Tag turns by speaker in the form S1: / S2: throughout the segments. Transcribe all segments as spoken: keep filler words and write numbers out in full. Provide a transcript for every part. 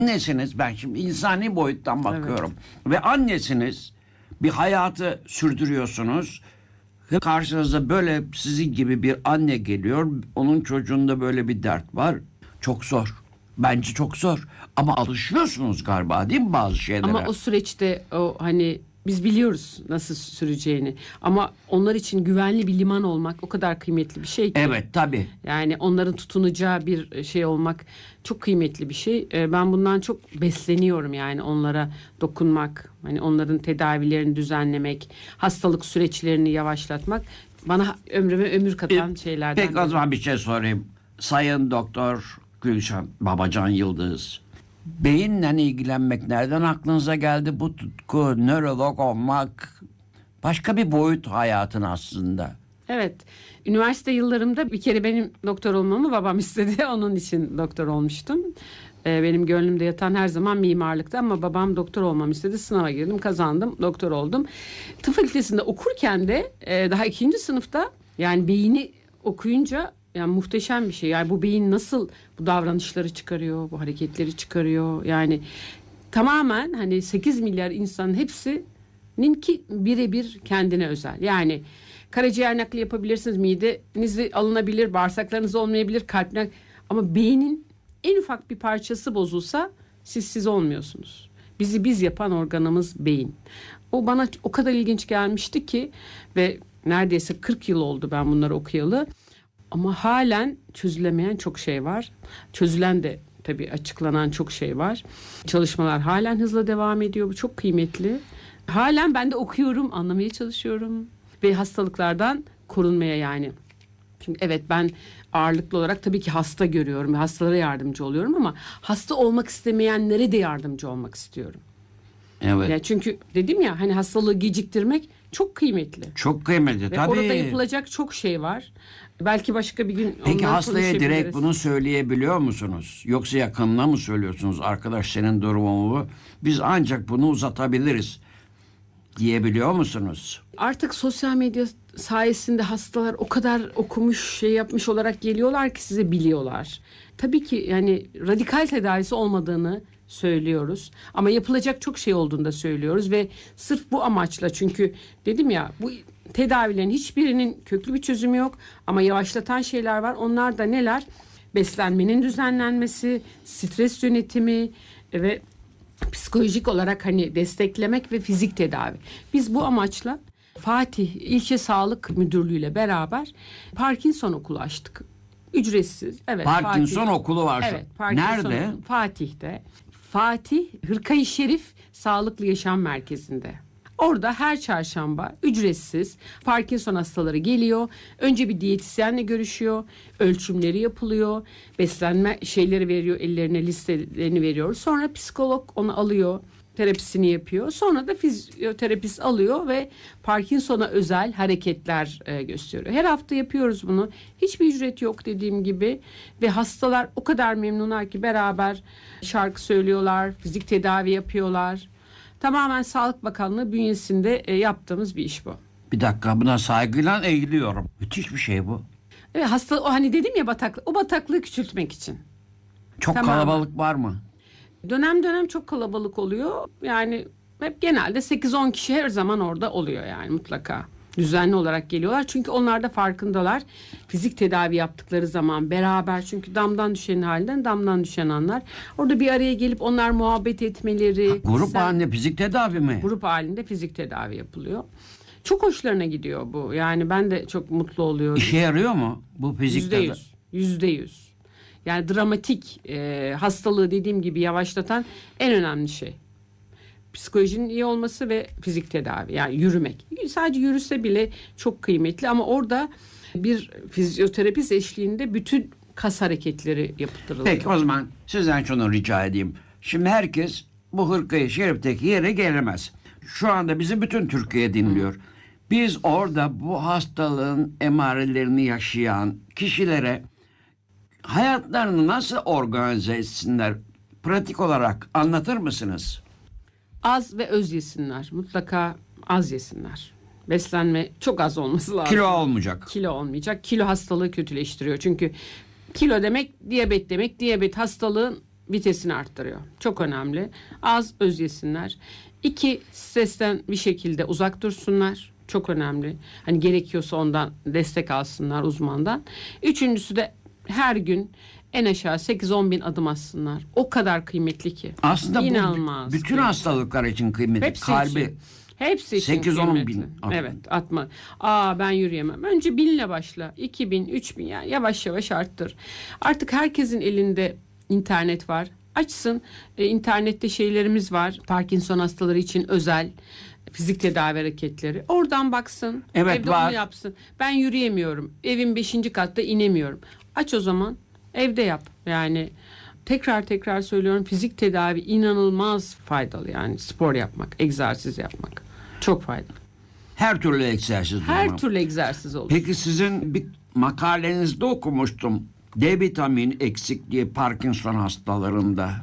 S1: Annesiniz, ben şimdi insani boyuttan bakıyorum. Evet. Ve annesiniz, bir hayatı sürdürüyorsunuz. Karşınıza böyle sizin gibi bir anne geliyor. Onun çocuğunda böyle bir dert var. Çok zor. Bence çok zor. Ama alışıyorsunuz galiba, değil mi bazı şeylere?
S2: Ama o süreçte o hani biz biliyoruz nasıl süreceğini. Ama onlar için güvenli bir liman olmak o kadar kıymetli bir şey ki.
S1: Evet, tabii.
S2: Yani onların tutunacağı bir şey olmak çok kıymetli bir şey. Ben bundan çok besleniyorum, yani onlara dokunmak, hani onların tedavilerini düzenlemek, hastalık süreçlerini yavaşlatmak bana ömrüme ömür katan e, şeylerden.
S1: Peki o zaman bir şey sorayım. Sayın Doktor Gülşen Babacan Yıldız, beyinle ilgilenmek nereden aklınıza geldi? Bu tutku, nörolog olmak başka bir boyut hayatın aslında.
S2: Evet. Üniversite yıllarımda bir kere benim doktor olmamı babam istedi. Onun için doktor olmuştum. Ee, benim gönlümde yatan her zaman mimarlıktı ama babam doktor olmamı istedi. Sınava girdim, kazandım, doktor oldum. Tıp fakültesinde okurken de e, daha ikinci sınıfta, yani beyni okuyunca yani muhteşem bir şey. Yani bu beyin nasıl bu davranışları çıkarıyor, bu hareketleri çıkarıyor. Yani tamamen hani sekiz milyar insanın hepsinin ki birebir kendine özel. Yani karaciğer nakli yapabilirsiniz, midenizi alınabilir, bağırsaklarınız olmayabilir, kalp nakli. Ama beynin en ufak bir parçası bozulsa siz siz olmuyorsunuz. Bizi biz yapan organımız beyin. O bana o kadar ilginç gelmişti ki ve neredeyse kırk yıl oldu ben bunları okuyalı. Ama halen çözülemeyen çok şey var. Çözülen de tabii açıklanan çok şey var. Çalışmalar halen hızla devam ediyor. Bu çok kıymetli. Halen ben de okuyorum, anlamaya çalışıyorum. Ve hastalıklardan korunmaya yani. Çünkü evet, ben ağırlıklı olarak tabii ki hasta görüyorum ve hastalara yardımcı oluyorum ama hasta olmak istemeyenlere de yardımcı olmak istiyorum.
S1: Evet.
S2: Yani çünkü dedim ya, hani hastalığı geciktirmek çok kıymetli.
S1: Çok kıymetli
S2: ve
S1: tabii.
S2: Orada yapılacak çok şey var. Belki başka bir gün
S1: Peki hastaya direkt bunu söyleyebiliyor musunuz? Yoksa yakınına mı söylüyorsunuz? Arkadaş, senin durumun bu. Biz ancak bunu uzatabiliriz diyebiliyor musunuz?
S2: Artık sosyal medya sayesinde hastalar o kadar okumuş, şey yapmış olarak geliyorlar ki size, biliyorlar. Tabii ki yani radikal tedavisi olmadığını söylüyoruz. Ama yapılacak çok şey olduğunu da söylüyoruz ve sırf bu amaçla, çünkü dedim ya, bu tedavilerin hiçbirinin köklü bir çözümü yok ama yavaşlatan şeyler var. Onlar da neler? Beslenmenin düzenlenmesi, stres yönetimi ve psikolojik olarak hani desteklemek ve fizik tedavi. Biz bu amaçla Fatih İlçe Sağlık Müdürlüğü ile beraber Parkinson okulu açtık. Ücretsiz. Evet.
S1: Parkinson
S2: Fatih,
S1: okulu var.
S2: Evet. Parkinson
S1: Nerede?
S2: Okulu, Fatih'te. Fatih Hırkayı Şerif Sağlıklı Yaşam Merkezi'nde. Orada her çarşamba ücretsiz Parkinson hastaları geliyor. Önce bir diyetisyenle görüşüyor. Ölçümleri yapılıyor. Beslenme şeyleri veriyor. Ellerine listelerini veriyor. Sonra psikolog onu alıyor. Terapisini yapıyor. Sonra da fizyoterapist alıyor ve Parkinson'a özel hareketler e, gösteriyor. Her hafta yapıyoruz bunu. Hiçbir ücret yok dediğim gibi. Ve hastalar o kadar memnunlar ki beraber şarkı söylüyorlar. Fizik tedavi yapıyorlar. Tamamen Sağlık Bakanlığı bünyesinde e, yaptığımız bir iş bu.
S1: Bir dakika, buna saygıyla eğiliyorum. Müthiş bir şey bu.
S2: Evet, hasta o hani dedim ya, bataklık. O bataklığı küçültmek için.
S1: Çok
S2: Tamam.
S1: Kalabalık var mı?
S2: Dönem dönem çok kalabalık oluyor. Yani hep genelde sekiz on kişi her zaman orada oluyor yani mutlaka. Düzenli olarak geliyorlar. Çünkü onlar da farkındalar. Fizik tedavi yaptıkları zaman beraber, çünkü damdan düşenin halinden damdan düşen anlar. Orada bir araya gelip onlar muhabbet etmeleri.
S1: Ha, grup
S2: sen,
S1: halinde fizik tedavi mi?
S2: Grup halinde fizik tedavi yapılıyor. Çok hoşlarına gidiyor bu. Yani ben de çok mutlu oluyorum.
S1: İşe yarıyor mu bu fizik
S2: Yüzde
S1: tedavi?
S2: yüz. Yüzde yüz. Yani dramatik e, hastalığı dediğim gibi yavaşlatan en önemli şey. Psikolojinin iyi olması ve fizik tedavi, yani yürümek. Sadece yürüse bile çok kıymetli ama orada bir fizyoterapist eşliğinde bütün kas hareketleri yaptırılıyor.
S1: Peki o zaman sizden şunu rica edeyim. Şimdi herkes bu Hırkayı Şerif'teki yere gelemez. Şu anda bizi bütün Türkiye dinliyor. Biz orada bu hastalığın emarelerini yaşayan kişilere hayatlarını nasıl organize etsinler? Pratik olarak anlatır mısınız?
S2: Az ve öz yesinler. Mutlaka az yesinler. Beslenme çok az olması lazım.
S1: Kilo olmayacak.
S2: Kilo olmayacak. Kilo hastalığı kötüleştiriyor. Çünkü kilo demek diyabet demek. Diyabet hastalığın vitesini arttırıyor. Çok önemli. Az öz yesinler. İki, stresten bir şekilde uzak dursunlar. Çok önemli. Hani gerekiyorsa ondan destek alsınlar uzmandan. Üçüncüsü de her gün en aşağı sekiz on bin adım atsınlar. O kadar kıymetli ki.
S1: Aslında
S2: İnanılmaz
S1: bu bütün
S2: kıymetli.
S1: hastalıklar için kıymetli.
S2: Hepsi
S1: Kalbi.
S2: için. Hepsi için
S1: sekiz on
S2: kıymetli.
S1: bin adım.
S2: Evet, atma. Aa, ben yürüyemem. Önce binle başla. iki bin, üç bin, yani yavaş yavaş arttır. Artık herkesin elinde internet var. Açsın. E, internette şeylerimiz var. Parkinson hastaları için özel fizik tedavi hareketleri. Oradan baksın.
S1: Evet,
S2: evde
S1: var.
S2: onu yapsın. Ben yürüyemiyorum. Evin beşinci katta inemiyorum. Aç o zaman. Evde yap. Yani tekrar tekrar söylüyorum, fizik tedavi inanılmaz faydalı. Yani spor yapmak, egzersiz yapmak çok faydalı.
S1: Her türlü egzersiz.
S2: Her
S1: durma.
S2: türlü egzersiz olur.
S1: Peki sizin bir makalenizde okumuştum. D vitamini eksikliği Parkinson hastalarında.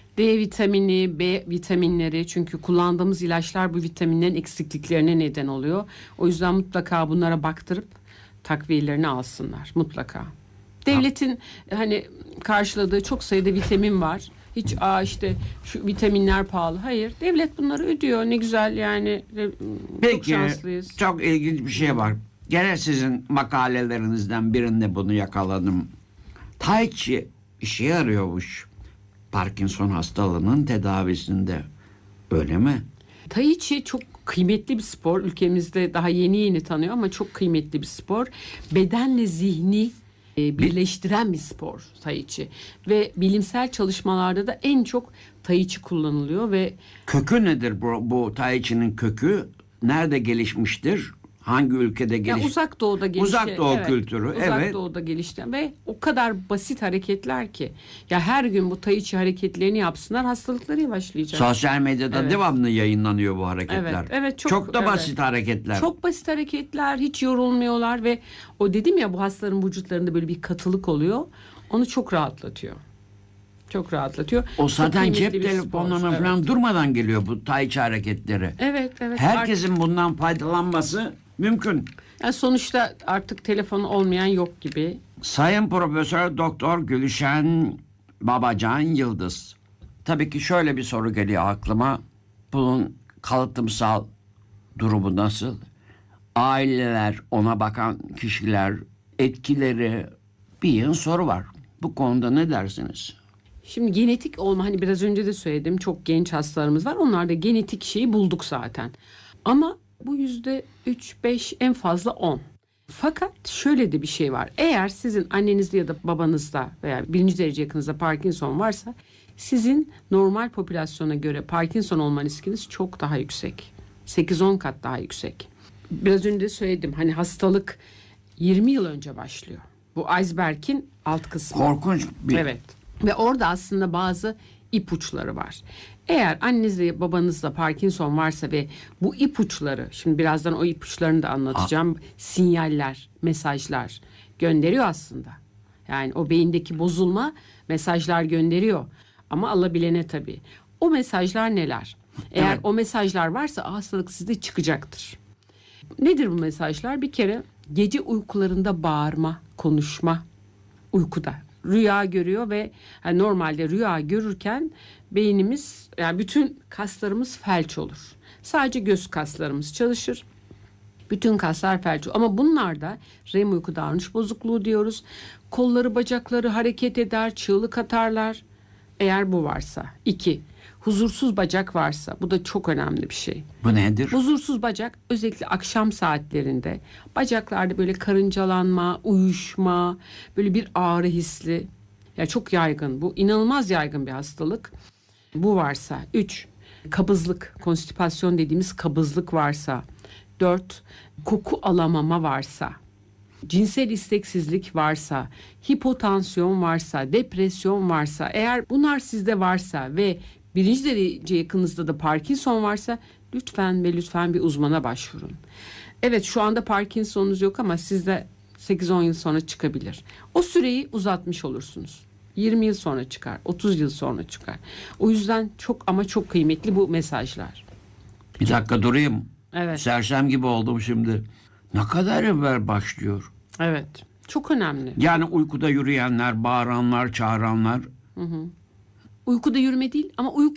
S2: D vitamini, B vitaminleri, çünkü kullandığımız ilaçlar bu vitaminlerin eksikliklerine neden oluyor. O yüzden mutlaka bunlara baktırıp takviyelerini alsınlar mutlaka. Devletin hani karşıladığı çok sayıda vitamin var. Hiç aa işte şu vitaminler pahalı. Hayır, devlet bunları ödüyor. Ne güzel yani. Çok
S1: Peki
S2: şanslıyız.
S1: çok ilginç bir şey var. Gene sizin makalelerinizden birinde bunu yakaladım. Tai Chi işe yarıyormuş Parkinson hastalığının tedavisinde. Öyle mi?
S2: Tai Chi çok kıymetli bir spor. Ülkemizde daha yeni yeni tanıyor ama çok kıymetli bir spor. Bedenle zihni e, birleştiren bir spor Tai Chi. Ve bilimsel çalışmalarda da en çok Tai Chi kullanılıyor ve
S1: Kökü nedir bu, bu Tai Chi'nin kökü? Nerede gelişmiştir? Hangi ülkede
S2: yani
S1: geliş?
S2: uzak doğuda gelişti.
S1: Uzak doğu kültürü,
S2: Uzak
S1: evet.
S2: doğuda gelişti ve o kadar basit hareketler ki. Ya her gün bu Tai Chi hareketlerini yapsınlar, hastalıkları yavaşlayacak.
S1: Sosyal medyada
S2: Evet.
S1: devamlı yayınlanıyor bu hareketler.
S2: Evet, evet, çok-
S1: çok da
S2: evet.
S1: basit hareketler.
S2: Çok basit hareketler, hiç yorulmuyorlar ve o dedim ya, bu hastaların vücutlarında böyle bir katılık oluyor. Onu çok rahatlatıyor. Çok rahatlatıyor.
S1: O
S2: Çok
S1: zaten
S2: kıymetli
S1: cep
S2: bir spor.
S1: telefonlarına
S2: Evet.
S1: falan durmadan geliyor bu Tai Chi hareketleri.
S2: Evet, evet.
S1: Herkesin bundan faydalanması mümkün.
S2: Yani sonuçta artık telefonu olmayan yok gibi.
S1: Sayın Profesör Doktor Gülşen Babacan Yıldız. Tabii ki şöyle bir soru geliyor aklıma. Bunun kalıtımsal durumu nasıl? Aileler, ona bakan kişiler, etkileri, bir yığın soru var. Bu konuda ne dersiniz?
S2: Şimdi genetik olma, hani biraz önce de söyledim, çok genç hastalarımız var. Onlarda genetik şeyi bulduk zaten. Ama bu yüzde üç beş, en fazla on. Fakat şöyle de bir şey var. Eğer sizin annenizde ya da babanızda veya birinci derece yakınızda Parkinson varsa, sizin normal popülasyona göre Parkinson olma riskiniz çok daha yüksek. sekiz on kat daha yüksek. Biraz önce de söyledim, hani hastalık yirmi yıl önce başlıyor. Bu iceberg'in alt kısmı.
S1: Korkunç bir...
S2: Evet. Ve orada aslında bazı ipuçları var. Eğer annenizde babanızda Parkinson varsa ve bu ipuçları, şimdi birazdan o ipuçlarını da anlatacağım. Sinyaller, mesajlar gönderiyor aslında. Yani o beyindeki bozulma mesajlar gönderiyor. Ama alabilene tabii. O mesajlar neler? Eğer
S1: Evet.
S2: o mesajlar varsa hastalık sizde çıkacaktır. Nedir bu mesajlar? Bir kere gece uykularında bağırma, konuşma, uykuda. Rüya görüyor ve yani normalde rüya görürken beynimiz, yani bütün kaslarımız felç olur. Sadece göz kaslarımız çalışır. Bütün kaslar felç olur. Ama bunlarda REM uyku davranış bozukluğu diyoruz. Kolları, bacakları hareket eder, çığlık atarlar. Eğer bu varsa. İki, huzursuz bacak varsa, bu da çok önemli bir şey.
S1: Bu nedir?
S2: Huzursuz bacak özellikle akşam saatlerinde bacaklarda böyle karıncalanma, uyuşma, böyle bir ağrı hisli. Ya çok yaygın. Bu inanılmaz yaygın bir hastalık. Bu varsa. Üç, kabızlık, konstipasyon dediğimiz kabızlık varsa. Dört, koku alamama varsa. Cinsel isteksizlik varsa, hipotansiyon varsa, depresyon varsa, eğer bunlar sizde varsa ve birinci derece yakınızda da Parkinson varsa, lütfen ve lütfen bir uzmana başvurun. Evet, şu anda Parkinson'unuz yok ama sizde sekiz on yıl sonra çıkabilir. O süreyi uzatmış olursunuz. yirmi yıl sonra çıkar, otuz yıl sonra çıkar. O yüzden çok ama çok kıymetli bu mesajlar.
S1: Bir dakika durayım.
S2: Evet.
S1: Sersem gibi oldum şimdi. Ne kadar evvel başlıyor?
S2: Evet, çok önemli.
S1: Yani uykuda yürüyenler, bağıranlar, çağıranlar.
S2: Uykuda yürüme değil ama uyku